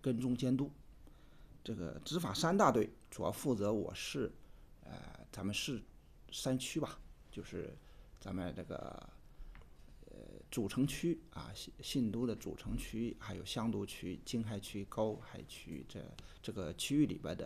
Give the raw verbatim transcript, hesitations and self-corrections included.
跟踪监督。这个执法三大队主要负责我市，呃，咱们市山区吧，就是咱们这个呃主城区啊，信信都的主城区，还有香都区、京海区、高海区这这个区域里边的